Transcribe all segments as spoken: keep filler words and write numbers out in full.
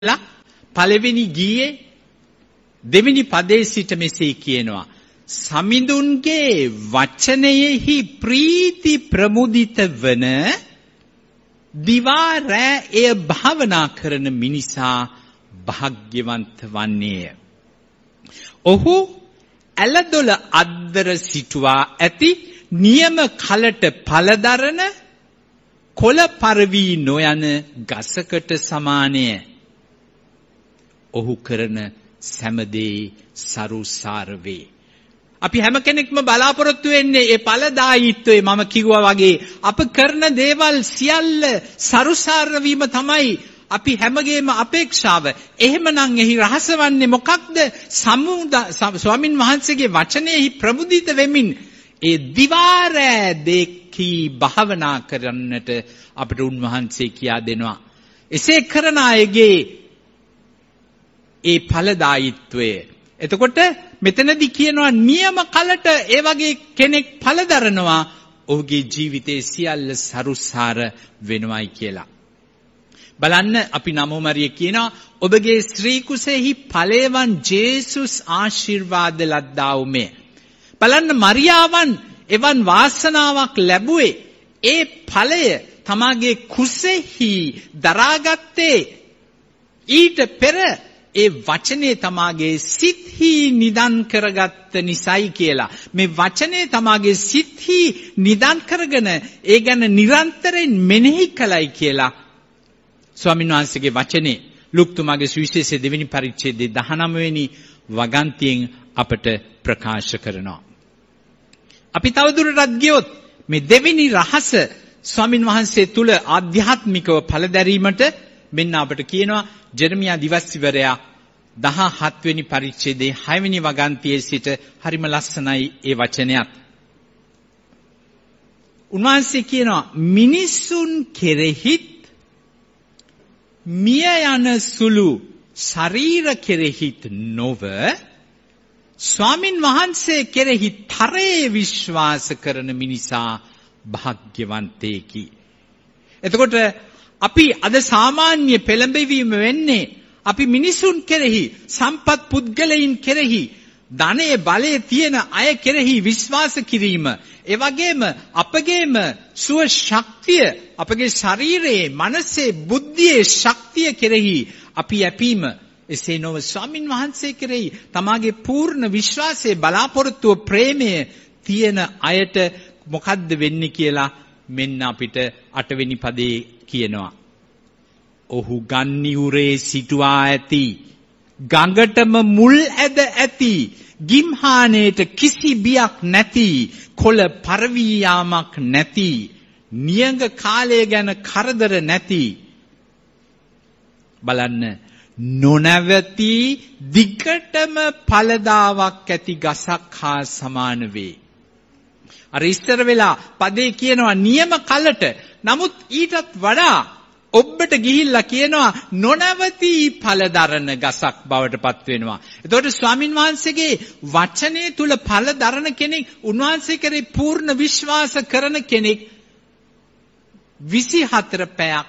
පළවෙනි ගීයේ දෙවෙනි පදයේ සිට මෙසේ කියනවා සමිඳුන්ගේ වචනයෙහි ප්‍රීති ප්‍රමුදිත වන දිවා රෑ එය භාවනා කරන මිනිසා භාග්‍යවන්ත වන්නේය. ඔහු ඇලදොල අද්දර සිටුවා ඇති නියම කලට පළදරන කොළ පරවී නොයන ගසකට සමානය. ඔහු කරන සෑමදේ සරුසාර වේ. අපි හැම කෙනෙක්ම බලාපොරොත්තු වෙන්නේ ඒ ඵලදායීත්වයේ මම කිව්වා වගේ අප කරන දේවල් සියල්ල සරුසාර වීම තමයි අපි හැමගේම අපේක්ෂාව. එහෙමනම් එහි රහස වන්නේ මොකක්ද? ස්වාමින් වහන්සේගේ වචනයෙහි ප්‍රමුදිත වෙමින් ඒ දිවාරෑ දෙකී භාවනා කරන්නට අපට උන්වහන්සේ කියා දෙනවා. එසේ කරන අයගේ ඒ ඵලදායීත්වය. එතකොට මෙතනදී කියනවා නියම කලට ඒ වගේ කෙනෙක් ඵලදරනවා ඔහුගේ ජීවිතයේ සියල්ල සරුසාර වෙනවයි කියලා. බලන්න අපි නමෝ මරිය කියනවා ඔබගේ ශ්‍රී කුසෙහි ඵලයවන් ජේසුස් ආශිර්වාද ලද්දා උමේ. බලන්න මරියාවන් එවන් වාසනාවක් ලැබුවේ ඒ ඵලය තමාගේ කුසෙහි දරාගත්තේ ඊට පෙර ඒ වචනේ තමාගේ සිත්හි නිදන් කරගත්ත නිසයි කියලා. මේ වචනේ තමාගේ සිත්හි නිදන් කරගෙන ඒ ගැන නිරන්තරයෙන් මෙනෙහි කළයි කියලා ස්වාමීන් වහන්සේගේ වචනේ ලුක්තුමාගේ සුවිශේෂයේ දෙවෙනි පරිච්ඡේදයේ දහනවය වෙනි වගන්තියෙන් අපට ප්‍රකාශ කරනවා. අපි තවදුරටත් ගියොත් මේ දෙවෙනි රහස ස්වාමීන් වහන්සේ තුල ආධ්‍යාත්මිකව ඵලදැරීමට මෙන්න අපට කියනවා ජෙරමියා දිවස්වරයා දහහත් වෙනි පරිච්ඡේදයේ හය වෙනි වගන්තියේ සිට හරිම ලස්සනයි ඒ වචනයත්. උන්වහන්සේ කියනවා මිනිසුන් කෙරෙහිත් මිය යන සුළු ශරීර කෙරෙහිත් නොව ස්වාමින් වහන්සේ කෙරෙහි තරයේ විශ්වාස කරන මිනිසා භාග්‍යවන්තයෙකි. එතකොට අපි අද සාමාන්‍ය පෙළඹවීම වෙන්නේ අපි මිනිසුන් කෙරෙහි සම්පත් පුද්ගලයන් කෙරෙහි ධනයේ බලයේ තියෙන අය කෙරෙහි විශ්වාස කිරීම. ඒ වගේම අපගේම සුව ශක්තිය අපගේ ශරීරයේ මනසේ බුද්ධියේ ශක්තිය කෙරෙහි අපි යැපීම. එසේ නොව ස්වාමින් වහන්සේ කෙරෙහි තමාගේ පූර්ණ විශ්වාසයේ බලාපොරොත්තුව ප්‍රේමය තියෙන අයට මොකද්ද වෙන්නේ කියලා මෙන්න අපිට අටවෙනි පදේ කියනවා. ඔහු ගන්නියුරේ සිටුවා ඇති ගඟටම මුල් ඇද ඇති ගිම්හානේට කිසි බියක් නැති කොළ පරවී යාමක් නැති නියඟ කාලය ගැන කරදර නැති බලන්න නොනවති දිගටම ඵලදාවක් ඇති ගසක් හා සමාන වේ. අර ඉස්තර වෙලා පදේ කියනවා නියම කලට. නමුත් ඊටත් වඩා ඔබට ගිහිල්ලා කියනවා නොනවති ඵලදරන ගසක් බවට පත් වෙනවා. එතකොට ස්වාමින් වහන්සේගේ වචනේ තුල ඵලදරන කෙනෙක් උන්වහන්සේ කරේ පූර්ණ විශ්වාස කරන කෙනෙක් විසිහතර පැයක්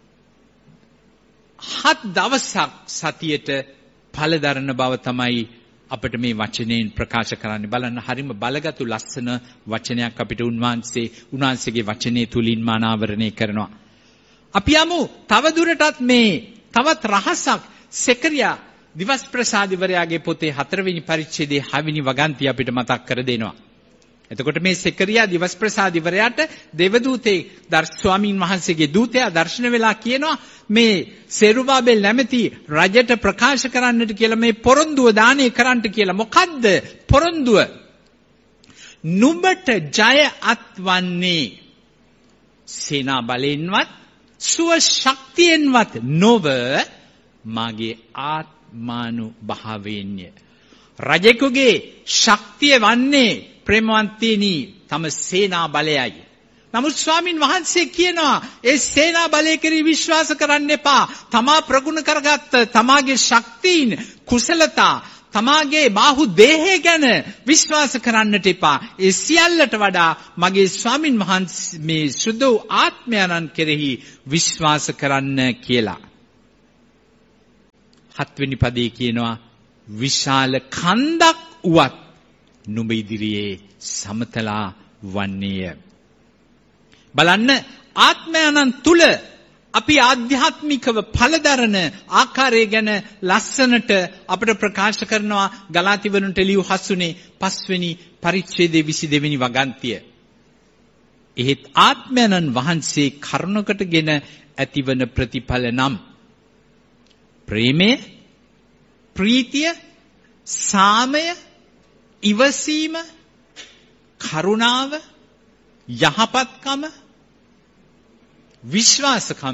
හත් දවසක් සතියට ඵලදරන බව තමයි අපිට මේ වචනයෙන් ප්‍රකාශ කරන්න. බලන්න හරිම බලගතු ලස්සන වචනයක් අපිට උන්වහන්සේ උන්වහන්සේගේ වචනේ තුලින් මානාවරණය කරනවා. අපි යමු තවදුරටත් මේ තවත් රහසක් සෙකරියා දිවස් ප්‍රසාදිවරයාගේ පොතේ හතරවෙනි පරිච්ඡේදයේ හයවෙනි වගන්තිය අපිට මතක් කර දෙනවා. එතකොට මේ සෙකරියා දිවස් ප්‍රසාදිවරයාට දෙවදූතේ දර් ස්වාමීන් වහන්සේගේ දූතයා දර්ශන වෙලා කියනවා මේ සෙරුබාබෙල් නැමැති රජට ප්‍රකාශ කරන්නට කියලා මේ පොරොන්දුව දානය කරන්නට කියලා. මොකද්ද පොරොන්දුව? නුඹට ජය අත්වන්නේ සේනා බලයෙන්වත් සුව ශක්තියෙන්වත් නොව මාගේ ආත්මානුභාවයෙන්ය. රජෙකුගේ ශක්තිය වන්නේ ප්‍රේමවන්තේනි තම සේනා බලයයි. නමුත් ස්වාමින් වහන්සේ කියනවා ඒ සේනා බලය කෙරෙහි විශ්වාස කරන්න එපා. තමා ප්‍රගුණ කරගත්ත තමාගේ ශක්තියින් කුසලතා තමාගේ බාහු දේහය ගැන විශ්වාස කරන්නට එපා. ඒ සියල්ලට වඩා මගේ ස්වාමින් වහන්සේ මේ සුදු ආත්මයන්න් කෙරෙහි විශ්වාස කරන්න කියලා. හත්වෙනි පදේ කියනවා විශාල කන්දක් උවත් නුඹ ඉදිරියේ සමතලා වන්නේය. බලන්න ආත්මයන්න් තුල අපි ආධ්‍යාත්මිකව පළදරන ආකාරය ගැන ලස්සනට අපිට ප්‍රකාශ කරනවා ගලාතිවරුන්ට ලියු හසුනේ පස්වෙනි පරිච්ඡේදයේ විසි දෙවෙනි වගන්තිය. එහෙත් ආත්මයන්න් වහන්සේ කරුණකටගෙන ඇතිවන ප්‍රතිඵල නම් ප්‍රේමය, ප්‍රීතිය, සාමය, ඉවසීම, කරුණාව, යහපත්කම, විශ්වාසකම,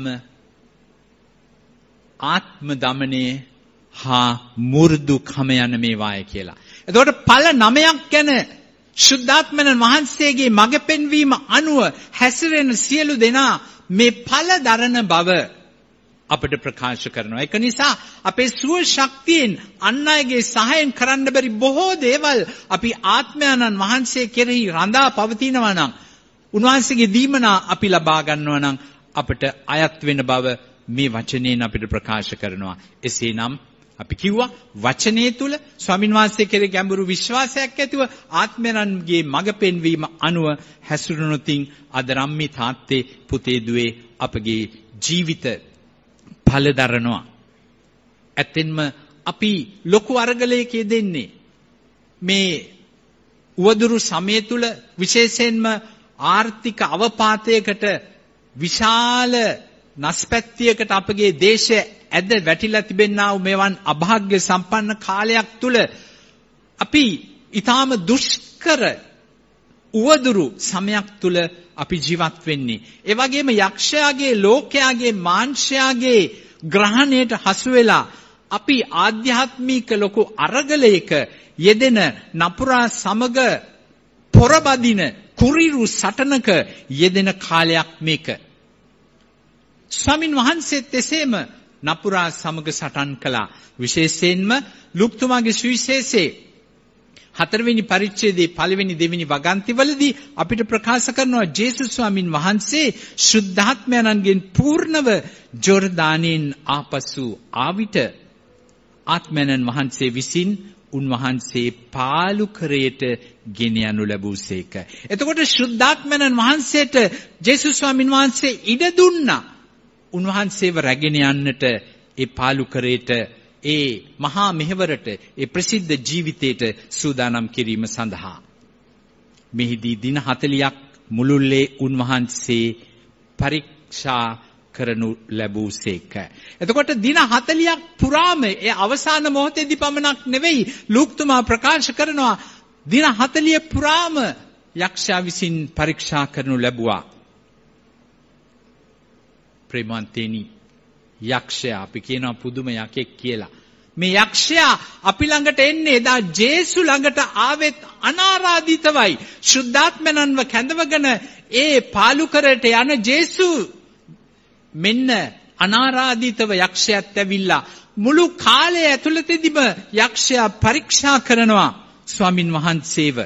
ආත්ම දමනය හා මු르දුකම යන මේවාය කියලා. එතකොට ඵල නවයක් ගැන ශුද්ධාත්මයන් වහන්සේගේ මඟ පෙන්වීම අනුව හැසිරෙන සියලු දෙනා මේ ඵල දරන බව අපිට ප්‍රකාශ කරනවා. ඒක නිසා අපේ සුව ශක්තියෙන් අන් අයගේ සහායෙන් කරන්න බැරි බොහෝ දේවල් අපි ආත්මයන්න් වහන්සේ කෙරෙහි රඳා පවතිනවා නම්, උන්වහන්සේගේ දීමනා අපි ලබා ගන්නවා නම් අපිට අයත් වෙන බව මේ වචනයෙන් අපිට ප්‍රකාශ කරනවා. එසේනම් අපි කිව්වා වචනේ තුල ස්වාමින් වහන්සේ කෙරෙහි ගැඹුරු විශ්වාසයක් ඇතිව ආත්මයන්ගේ මඟ පෙන්වීම අනුව හැසිරුණොතින් අද රම්මි තාත්තේ පුතේ දුවේ අපගේ ජීවිත ඵල දරනවා. ඇත්තෙන්ම අපි ලොකු අරගලයක යෙදෙන්නේ මේ උවදුරු සමය තුල, විශේෂයෙන්ම ආර්ථික අවපාතයකට, විශාල නස්පැත්තියකට අපගේ දේශය ඇද වැටිලා තිබෙනා වූ මෙවන් අභාග්‍ය සම්පන්න කාලයක් තුල අපි ඊටාම දුෂ්කර උවදුරු සමයක් තුල අපි ජීවත් වෙන්නේ. ඒ වගේම යක්ෂයාගේ, ලෝකයාගේ, මාංශයාගේ ග්‍රහණයට හසු වෙලා අපි ආධ්‍යාත්මික ලොකු අරගලයක යෙදෙන නපුරා සමග පොරබදින කුරිරු සටනක යෙදෙන කාලයක් මේක. ස්වාමින් වහන්සේත් එසේම නපුරා සමග සටන් කළා. විශේෂයෙන්ම ලුක්තුමාගේ සුවිශේෂයේ හතරවෙනි පරිච්ඡේදයේ පළවෙනි දෙවෙනි වගන්තිවලදී අපිට ප්‍රකාශ කරනවා ජේසුස් ස්වාමින් වහන්සේ ශුද්ධාත්මයන්ගෙන් පූර්ණව ජෝර්දානෙන් ආපසු ආවිත ආත්මයන් වහන්සේ විසින් උන්වහන්සේ පාලුකරයට ගෙන යනු ලැබුසේක. එතකොට ශුද්ධාත්මයන් වහන්සේට ජේසුස් ස්වාමින් වහන්සේ ඉඩ දුන්නා උන්වහන්සේව රැගෙන යන්නට ඒ පාලුකරයට, ඒ මහා මෙහෙවරට, ඒ ප්‍රසිද්ධ ජීවිතයට සූදානම් කිරීම සඳහා. මෙහිදී දින හතළියක් මුළුල්ලේ උන්වහන්සේ පරීක්ෂා කරනු ලැබුසේක. එතකොට දින හතළියක් පුරාම, ඒ අවසාන මොහොතේදී පමණක් නෙවෙයි, ලූක්තුමා ප්‍රකාශ කරනවා දින හතළිය පුරාම යක්ෂයා විසින් පරීක්ෂා කරනු ලැබුවා. ප්‍රේමවන්තේනි, යක්ෂයා අපි කියනවා පුදුම යකෙක් කියලා. මේ යක්ෂයා අපි ළඟට එන්නේ එදා ජේසු ළඟට ආවෙත් අනාරාධිතවයි. ශුද්ධාත්මයන්ව කැඳවගෙන ඒ පාලුකරට යන ජේසු මෙන්න අනාරාධිතව යක්ෂයාත් ඇවිල්ලා මුළු කාලය ඇතුළතදීම යක්ෂයා පරීක්ෂා කරනවා ස්වාමින් වහන්සේව.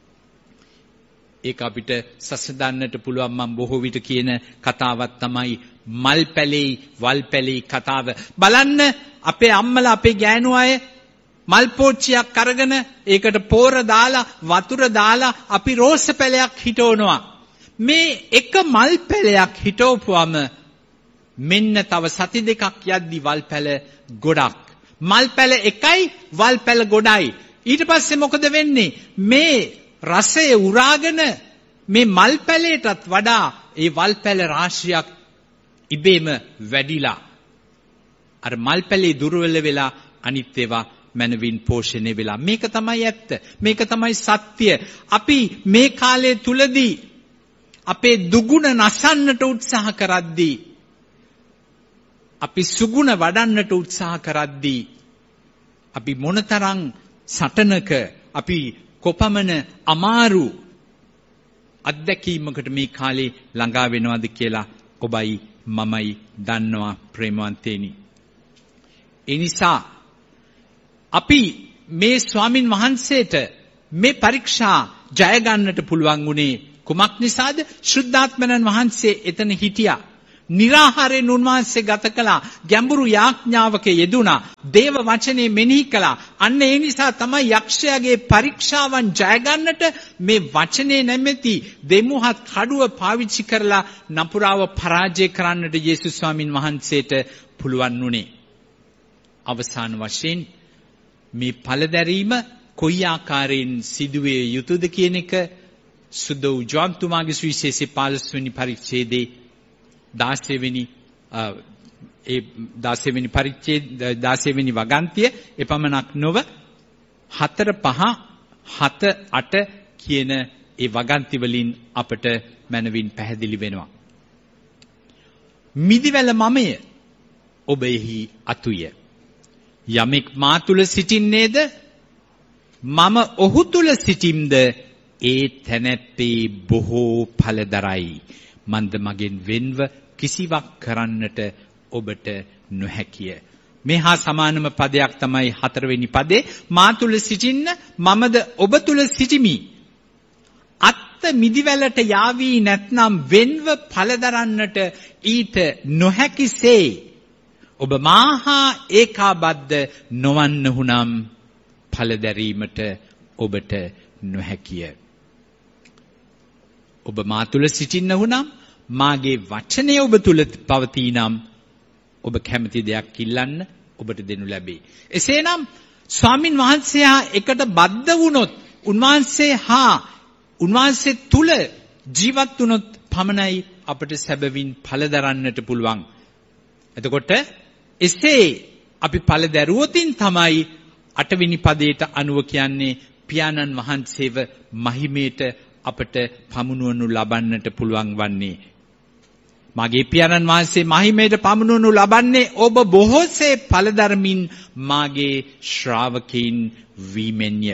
ඒක අපිට සසඳන්නට පුළුවන්. මම බොහෝ විට කියන කතාවක් තමයි මල් පැලේ වල් පැලේ කතාව. බලන්න, අපේ අම්මලා, අපේ ගෑනු අය මල් පෝච්චියක් අරගෙන ඒකට පෝර දාලා වතුර දාලා අපි රෝස පැලයක් හිටවනවා. මේ එක මල් පැලයක් හිටවපුවම මෙන්න තව සති දෙකක් යද්දි වල් පැල ගොඩක්. මල් පැල එකයි, වල් පැල ගොඩයි. ඊට පස්සේ මොකද වෙන්නේ? මේ රසය උරාගෙන මේ මල් පැලයටත් වඩා ඒ වල් පැල රාශියක් ඉබේම වැඩිලා අර මල් පැලේ දුර්වල වෙලා අනිත් ඒවා මනවින් පෝෂණය වෙලා. මේක තමයි ඇත්ත. මේක තමයි සත්‍ය. අපි මේ කාලය තුලදී අපේ දුගුණ නසන්නට උත්සාහ කරද්දී, අපි සුගුණ වඩන්නට උත්සාහ කරද්දී, අපි මොනතරම් සටනක, අපි කොපමණ අමාරු අත්දැකීමකට මේ කාලේ ළඟා වෙනවද කියලා ඔබයි මමයි දන්නවා ප්‍රේමවන්තේනි. ඒ නිසා අපි මේ ස්වාමින් වහන්සේට මේ පරීක්ෂා ජය ගන්නට පුළුවන් වුණේ කුමක් නිසාද? ශුද්ධාත්මයන් වහන්සේ එතන හිටියා. निराहाරයෙන් උන්වහන්සේ ගත කළා. ගැඹුරු යාඥාවක යෙදුණා. දේව වචනේ මෙනෙහි කළා. අන්න ඒ නිසා තමයි යක්ෂයාගේ පරීක්ෂාවන් ජය ගන්නට මේ වචනේ නැමැති දෙමුහත් කඩුව පාවිච්චි කරලා නපුරාව පරාජය කරන්නට යේසුස් ස්වාමින් වහන්සේට පුළුවන් වුණේ. අවසාන වශයෙන් මේ පළදැරීම කොයි ආකාරයෙන් සිදුවේ යුතුද කියන එක සුද්ධ වූ ජෝන් තුමාගේ සුවිශේෂී පළොස් වෙනි පරිච්ඡේදයේ දාසය වෙනි ඒ දාසය වෙනි පරිච්ඡේද දාසය වෙනි වගන්තිය එපමණක් නොව හතර පහ හත අට කියන ඒ වගන්ති වලින් අපට මනවින් පැහැදිලි වෙනවා. මිදිවැල මමය ඔබ එහි අතුය. යමෙක් මා තුල සිටින්නේද මම ඔහු තුල සිටිම්ද ඒ තැනැත්තේ බොහෝ ඵලදරයි. මන්ද මගෙන් වෙන්ව කිසිවක් කරන්නට ඔබට නොහැකිය. මේ හා සමානම පදයක් තමයි හතරවෙනි පදේ. මා තුල සිටින්න මමද ඔබ තුල සිටිමි. අත්ත මිදිවැලට යාවී නැත්නම් වෙන්ව ඵලදරන්නට ඊට නොහැකිසේ ඔබ මාහා ඒකාබද්ධ නොවන්නහුනම් ඵලදැරීමට ඔබට නොහැකිය. ඔබ මා තුල සිටින්නහුනම් මාගේ වචනය ඔබ තුල පවතිනම් ඔබ කැමති දෙයක් ඉල්ලන්න ඔබට දෙනු ලැබේ. එසේනම් ස්වාමින් වහන්සේ හා එකට බද්ධ වුණොත් උන්වහන්සේ හා උන්වහන්සේ තුල ජීවත් වුණොත් පමණයි අපට සැබවින් ඵල දරන්නට පුළුවන්. එතකොට එසේ අපි ඵල දරුවොතින් තමයි අටවෙනි පදයට අනුව කියන්නේ පියාණන් වහන්සේව මහිමේට අපට පමුණුවනු ලබන්නට පුළුවන් වන්නේ. මාගේ පියාණන් වහන්සේ මහිමේට පමුණුවනු ලබන්නේ ඔබ බොහෝසේ ඵල ධර්මින් මාගේ ශ්‍රාවකයින් වීමෙන්ය.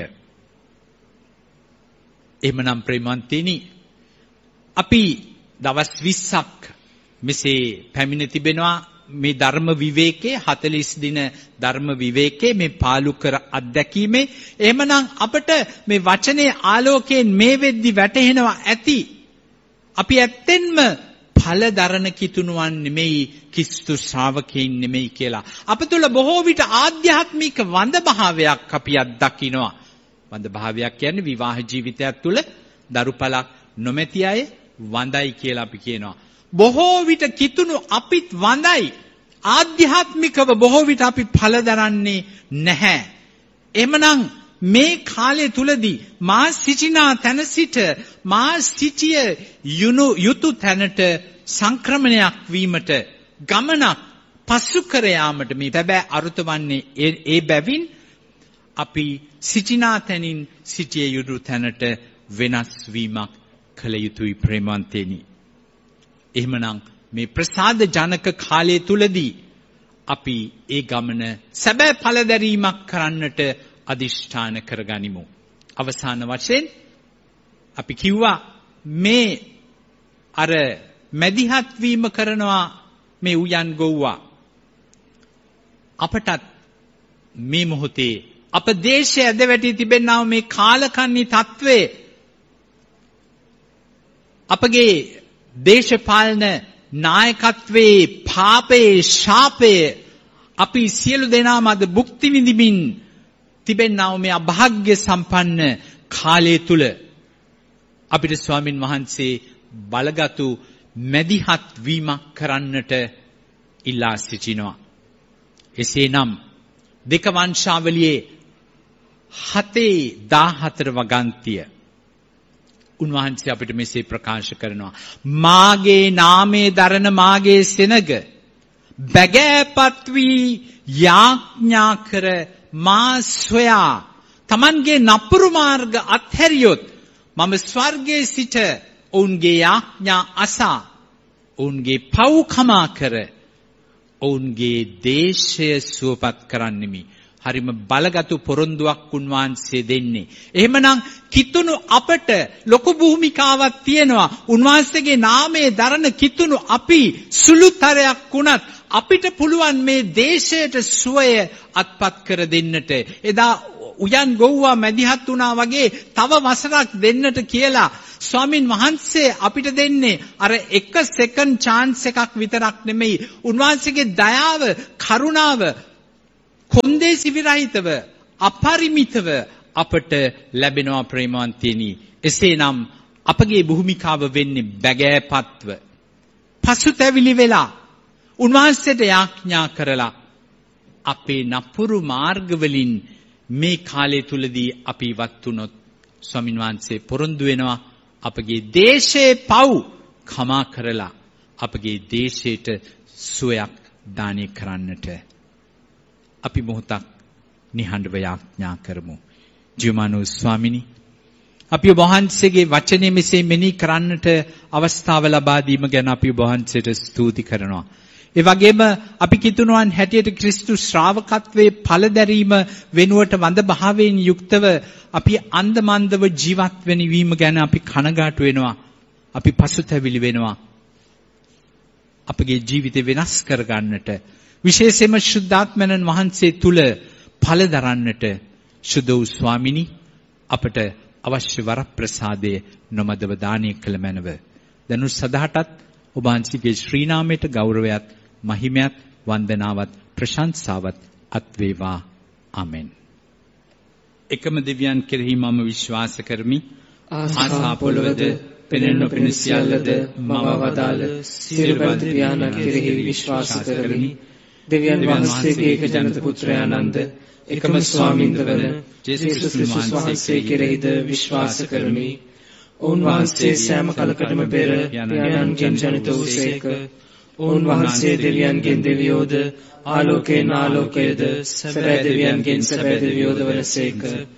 එහෙමනම් ප්‍රේමන්තිනි අපි දවස් විස්සක් මෙසේ පැමිණ තිබෙනවා මේ ධර්ම විවේකයේ හතළිස් දින ධර්ම විවේකයේ මේ පාලු කර අත්දැකීමේ. එහෙමනම් අපට මේ වචනේ ආලෝකයෙන් මේ වෙද්දි වැටහෙනවා ඇති අපි ඇත්තෙන්ම ඵල දරන කිතුණුවන් නෙමෙයි ක්‍රිස්තු ශ්‍රාවකයන් නෙමෙයි කියලා. අප තුළ බොහෝ විට ආධ්‍යාත්මික වඳ භාවයක් අපි අත්දකිනවා. වඳ භාවයක් කියන්නේ විවාහ ජීවිතයක් තුළ දරුපලක් නොමැති අය වඳයි කියලා අපි කියනවා. බොහෝ විට කිතුණු අපිත් වඳයි. ආධ්‍යාත්මිකව බොහෝ විට අපි ඵල දරන්නේ නැහැ. එමනම් මේ කාලය තුලදී මා සිටිනා තැන සිට මා සිටිය යුතු යුතු තැනට සංක්‍රමණයක් වීමට ගමනක් පසු කර යාමට මේ බැබෑ අරුතවන්නේ ඒ බැවින් අපි සිටිනා තැනින් සිටිය යුතු තැනට වෙනස් වීමක් කළ යුතුයි ප්‍රේමවන්තේනි. එහෙමනම් මේ ප්‍රසාද ජනක කාලය තුලදී අපි ඒ ගමන සැබෑ ඵල දැරීමක් කරන්නට අදිෂ්ඨාන කරගනිමු. අවසාන වශයෙන් අපි කිව්වා මේ අර මැදිහත් වීම කරනවා මේ උයන් ගොව්වා. අපටත් මේ මොහොතේ අප දේශයේ ඇද වැටි තිබෙනා මේ කාලකන්ණි තත්වයේ අපගේ දේශපාලන නායකත්වයේ පාපයේ ශාපයේ අපි සියලු දෙනාම අද භුක්ති විඳිමින් තිබෙනා මේ අභාග්‍ය සම්පන්න කාලය තුල අපිට ස්වාමින් වහන්සේ බලගතු මැදිහත් වීමක් කරන්නට ඉල්ලා සිටිනවා. එසේනම් දෙක වංශාවලියේ හතේ දාහතර වගන්තිය උන්වහන්සේ අපිට මෙසේ ප්‍රකාශ කරනවා. මාගේ නාමයේ දරන මාගේ සෙනග බැගෑපත් වී යාඥා කර මා සොයා තමන්ගේ නපුරු මාර්ග අත්හැරියොත් මම ස්වර්ගයේ සිට ඔවුන්ගේ යාඥා අසා ඔවුන්ගේ පව් කමා කර ඔවුන්ගේ දේශය සුවපත් කරන්නෙමි. හරිම බලගතු පොරොන්දුවක් උන්වහන්සේ දෙන්නේ. එහෙමනම් කිතුණු අපට ලොකු භූමිකාවක් තියෙනවා. උන්වහන්සේගේ නාමයේ දරන කිතුණු අපි සුළුතරයක් වුණත් අපිට පුළුවන් මේ දේශයට සුවය අත්පත් කර දෙන්නට. එදා උයන් ගොව්වා මැදිහත් වුණා වගේ තව වසරක් දෙන්නට කියලා ස්වාමින් වහන්සේ අපිට දෙන්නේ අර එක සෙකන්ඩ් chance එකක් විතරක් නෙමෙයි. උන්වහන්සේගේ දයාව, කරුණාව කොන්දේසි විරහිතව අපරිමිතව අපට ලැබෙනවා ප්‍රේමවන්තයනි. එසේනම් අපගේ භූමිකාව වෙන්නේ බැගෑපත්ව පසුතැවිලි වෙලා උන්වහන්සේට යාඥා කරලා අපේ නපුරු මාර්ගවලින් මේ කාලය තුලදී අපි ඉවත් වුණොත් ස්වාමීන් වහන්සේ පොරොන්දු වෙනවා අපගේ දේශේ පව් කමා කරලා අපගේ දේශයට සුවයක් දානය කරන්නට. අපි මොහොතක් නිහඬව යාඥා කරමු. ජීවමානෝ ස්වාමිනී, අපි ඔබ වහන්සේගේ වචනේ මෙසේ මෙනෙහි කරන්නට අවස්ථාව ලබා දීම ගැන අපි ඔබ වහන්සේට ස්තුති කරනවා. ඒ වගේම අපි කිතුණුවන් හැටියට ක්‍රිස්තු ශ්‍රාවකත්වයේ ඵලදැරීම වෙනුවට වඳ භාවයෙන් යුක්තව අපි අන්දමන්දව ජීවත් වෙන වීම ගැන අපි කනගාටු වෙනවා. අපි පසුතැවිලි වෙනවා. අපගේ ජීවිතය වෙනස් කරගන්නට, විශේෂයෙන්ම ශුද්ධාත්මයන් වහන්සේ තුල ඵල දරන්නට සුදු ස්වාමිනී අපට අවශ්‍ය වරප්‍රසාදයේ නොමදව දානය කළ මැනව. දනු සදාටත් ඔබ වහන්සේගේ ශ්‍රී නාමයට ගෞරවයත්, මහිමයත්, වන්දනාවත්, ප්‍රශංසාවත් අත් වේවා. ආමෙන්. එකම දෙවියන් කෙරෙහි මම විශ්වාස කරමි. ආසා පොළොවද පෙනෙන නොපෙනෙන සියල්ලද මම වදාළ සියලු බන්ධ පියාණන් කෙරෙහි විශ්වාස කරමි. දෙවියන් වහන්සේගේ එක ජනත පුත්‍රයානන්ද එකම ස්වාමින්ද වන ජේසුස් වහන්සේ කෙරෙහිද විශ්වාස කරමි. ඔවුන් වහන්සේ සෑම කලකටම පෙර පියාණන්ගෙන් ජනිත වූසේක. ඔවුන් වහන්සේ දෙවියන්ගෙන් දෙවියෝද ආලෝකයෙන් ආලෝකයේද සැබෑ දෙවියන්ගෙන් සැබෑ දෙවියෝද වනසේක.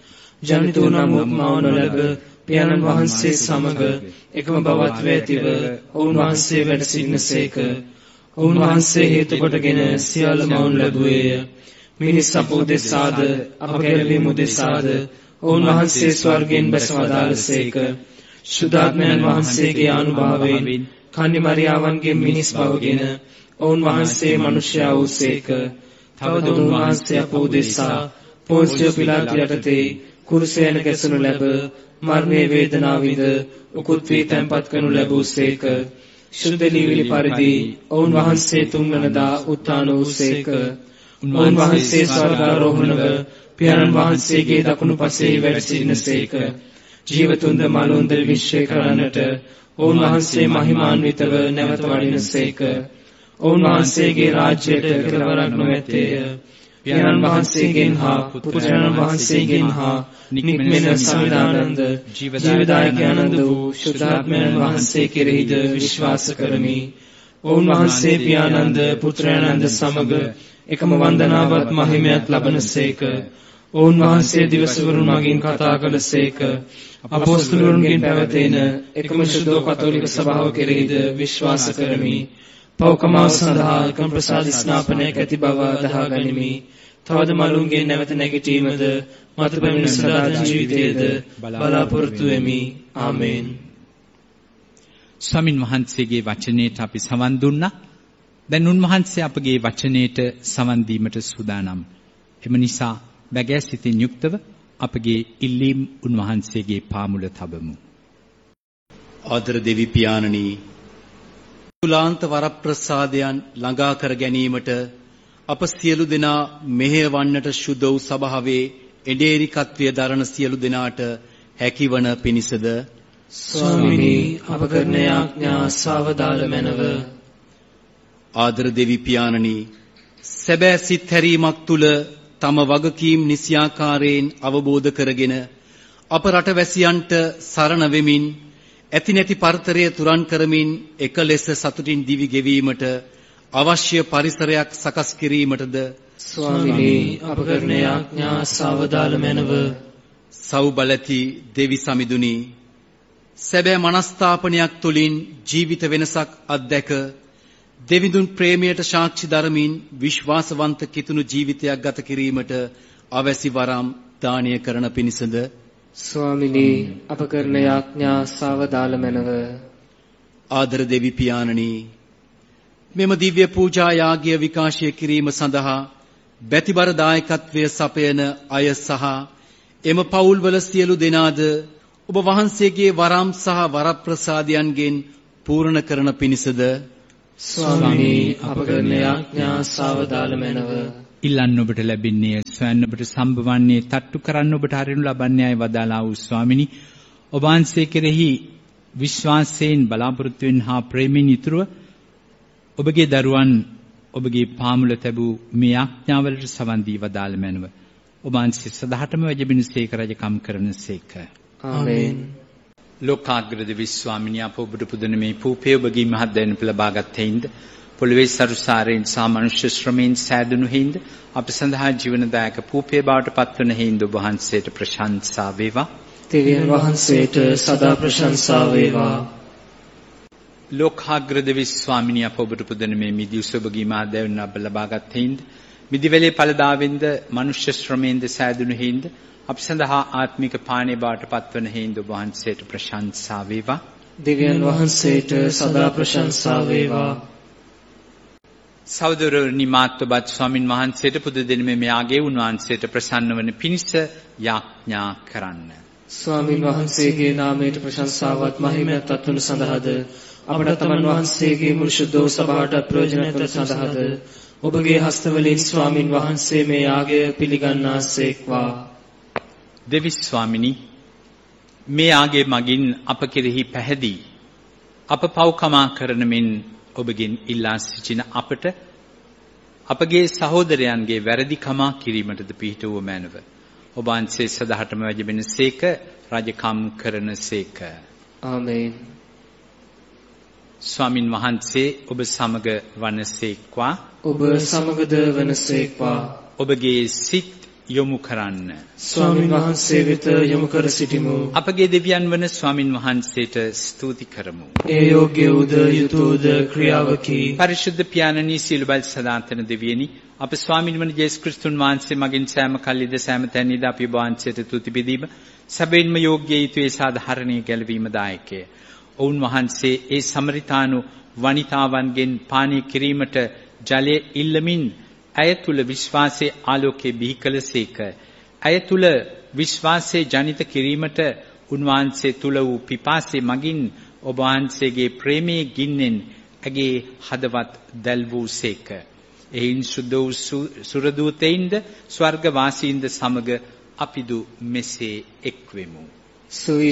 ජනිත වූ නමුත් මව නොලැබ පියාණන් වහන්සේ සමග එකම බවත්ව ඇතිව ඔවුන් වහන්සේ වැඩ සිටිනසේක. ඔවුන් වහන්සේ හේතු කොටගෙන සියල්ල මවුන් ලැබුවේය. මිනිස් අප උදෙසාද අප ගැලවීම උදෙසාද ඔවුන් වහන්සේ ස්වර්ගයෙන් බැස වදාළසේක. ශුද්ධාත්මයන් වහන්සේගේ ආනුභාවයෙන් කන්‍ය මරියාවන්ගේ මිනිස් බවගෙන ඔවුන් වහන්සේ මනුෂ්‍යයා වූසේක. තවද ඔවුන් වහන්සේ අප උදෙසා පොන්සිය පිලාතු යටතේ කුරුසයෙන් ගැසෙනු ලැබ මරණයේ වේදනාවිද උකුත් වී තැන්පත් කරනු ලැබූසේක. ශුද්ධ ලීවිලි පරිදි ඔවුන් වහන්සේ තුන්වනදා උත්ථාන වූසේක. ඔවුන් වහන්සේ ස්වර්ගාරෝහණව පියාණන් වහන්සේගේ දකුණු පසේ වැඩ සිටිනසේක. ජීවතුන්ද මලුන්ද විශ්වය කරන්නට ඔවුන් වහන්සේ මහිමාන්විතව නැවත වඩිනසේක. ඔවුන් වහන්සේගේ රාජ්‍යයට කෙලවරක් නොමැත්තේය. පියාණන් වහන්සේගෙන් හා පුත්‍රයන් වහන්සේගෙන් හා නික්මෙන සමිදානන්ද ජීවදායක ආනන්ද වූ ශුද්ධාත්මයන් වහන්සේ කෙරෙහිද විශ්වාස කරමි. ඔවුන් වහන්සේ පියාණන්ද පුත්‍රයන්ද සමග එකම වන්දනාවත් මහිමයත් ලබනසේක. ඔවුන් වහන්සේ දිවසවරුන් මගින් කතා කළසේක. අපොස්තලවරුන්ගෙන් පැවතෙන එකම ශුද්ධ කතෝලික සභාව කෙරෙහිද විශ්වාස කරමි. පෞකමාව සඳහා එකම ප්‍රසාද ස්නාපනයක් ඇති බව අදහා ගනිමි. තවද මලුන්ගේ නැවත නැගිටීමද මතු පැමිණෙන සදා ජීවිතයේද බලාපොරොත්තු වෙමි. ආමේන්. ස්වාමින් වහන්සේගේ වචනයට අපි සවන් දුන්නා. දැන් උන්වහන්සේ අපගේ වචනයට සවන් දීමට සූදානම්. එම නිසා බැගෑ සිතින් යුක්තව අපගේ ඉල්ලීම් උන්වහන්සේගේ පාමුල තබමු. ආදර දෙවි පියාණනි, තුලාන්ත වරප්‍රසාදයන් ළඟා කර ගැනීමට අප සියලු දෙනා මෙහෙයවන්නට සුදු වූ සභාවේ එඩේරිකත්වය දරන සියලු දෙනාට හැකිවන පිණිසද ස්වාමිනී අප කරන යාඥා සාවදාල මැනව. ආදර දෙවි පියාණනි, සැබෑ සිත් හැරීමක් තුල තම වගකීම් නිසියාකාරයෙන් අවබෝධ කරගෙන අප රටවැසියන්ට සරණ වෙමින් ඇති නැති පරතරය තුරන් කරමින් එක ලෙස සතුටින් දිවි ගෙවීමට අවශ්‍ය පරිසරයක් සකස් කිරීමටද ස්වාමිනී අප කරන යාඥා සාවදාල මැනව. සෞබලති දෙවි සමිඳුනි, සැබෑ මනස්ථාපනයක් තුළින් ජීවිත වෙනසක් අත්දැක දෙවිඳුන් ප්‍රේමයට සාක්ෂි දරමින් විශ්වාසවන්ත කිතුණු ජීවිතයක් ගත කිරීමට අවැසි වරම් දානය කරන පිණිසද ස්වාමිනී අප කරන යාඥා සාවදාල මැනව. ආදර දෙවි පියාණනි, මෙම දිව්‍ය පූජා යාගය විකාශය කිරීම සඳහා බැතිබර දායකත්වය සපයන අය සහ එම පවුල්වල සියලු දෙනාද ඔබ වහන්සේගේ වරම් සහ වරප්‍රසාදයන්ගෙන් පූර්ණ කරන පිණිසද ස්වාමීනි අප කරන යාඥා සාවදාල මැනව. ඉල්ලන්න ඔබට ලැබෙන්නේ සොයන්න ඔබට සම්භවන්නේ තට්ටු කරන්න ඔබට හරිනු ලබන්නේ ආයි වදාලා වූ ස්වාමිනී ඔබ වහන්සේ කෙරෙහි විශ්වාසයෙන් බලාපොරොත්තු වෙන හා ප්‍රේමයෙන් යුතුව ඔබගේ දරුවන් ඔබගේ පාමුල තැබූ මේ ආඥාවලට සවන් දී වදාළ මැනව. ඔබ වහන්සේ සදාටම වැජබිනසේක රජකම් කරනසේක. ආමේන්. ලෝකාග්‍රද විශ්වාමිනිය අප ඔබට පුදන මේ පූපේ ඔබගේ මහත් දැනුම ලබාගත් හේින්ද පොළවේ සරුසාරයෙන් සහ මනුෂ්‍ය ශ්‍රමයෙන් සෑදුණු හේින්ද අප සඳහා ජීවනදායක පූපේ බවට පත්වන හේින්ද ඔබ වහන්සේට ප්‍රශංසා වේවා. දෙවියන් වහන්සේට සදා ප්‍රශංසා වේවා. ලෝකාග්‍රද විශ්වාමිනිය අප ඔබට පුදන මේ මිදිවුස ඔබගේ මහත් දැනුම අප ලබාගත් හේින්ද මිදිවැලේ ඵලදාවෙන්ද මනුෂ්‍ය ශ්‍රමයෙන්ද සෑදුණු හේින්ද අප සඳහා ආත්මික පානේ බවට පත්වන හේින්ද ඔබ වහන්සේට ප්‍රශංසා වේවා. දෙවියන් වහන්සේට සදා ප්‍රශංසා වේවා. සහෝදරනි මාත්වබත් ස්වාමින් වහන්සේට පුද දෙන මේ ආගේ උන්වහන්සේට ප්‍රසන්න වන පිණිස යාඥා කරන්න. ස්වාමින් වහන්සේගේ නාමයට ප්‍රශංසාවත් මහිමයත් අත්වන සඳහාද අපට තමන් වහන්සේගේ මුළු ශුද්ධ සභාවට ප්‍රයෝජනවත් සඳහාද ඔබගේ හස්තවලින් ස්වාමින් වහන්සේ මේ යාගය පිළිගන්නාසේක්වා. දෙවි ස්වාමිනී මේ ආගේ මගින් අප කෙරෙහි පැහැදී අප පව්කමා කරන මෙන් ඔබගෙන් ඉල්ලා සිටින අපට අපගේ සහෝදරයන්ගේ වැරදි කමා කිරීමටද පිහිට වූ මැනව. ඔබ වහන්සේ සදාටම වැජබෙනසේක රජකම් කරනසේක. ආමේන්. ස්වාමින් වහන්සේ ඔබ සමග වනසේක්වා. ඔබ සමගද වනසේක්වා. ඔබගේ සිත් යොමු කරන්න. ස්වාමින් වහන්සේ වෙත යොමු කර සිටිමු. අපගේ දෙවියන් වන ස්වාමින් වහන්සේට ස්තුති කරමු. ඒ යෝග්‍ය උද යුතුයද ක්‍රියාවකි. පරිශුද්ධ පියාණනි සීල බල සදාතන දෙවියනි අප ස්වාමින් වන ජේසුස් ක්‍රිස්තුන් වහන්සේ මගින් සෑම කල්ලිද සෑම තැනීද අපි ඔබ වහන්සේට තුති බෙදීම සැබවින්ම යෝග්‍ය යුතුය සාධාරණීය ගැලවීම දායකය. ඔවුන් වහන්සේ ඒ සමරිතානු වනිතාවන්ගෙන් පානීය කිරීමට ජලය ඉල්ලමින් ඇය තුල විශ්වාසයේ ආලෝකයේ බිහි කළසේක. ඇය තුල විශ්වාසයේ ජනිත කිරීමට උන්වහන්සේ තුල වූ පිපාසයේ මගින් ඔබ වහන්සේගේ ප්‍රේමයේ ගින්නෙන් ඇගේ හදවත් දැල් වූසේක. එයින් සුද්ධ වූ සුරදූතයින්ද ස්වර්ග වාසීන්ද සමග අපිදු මෙසේ එක්වෙමු.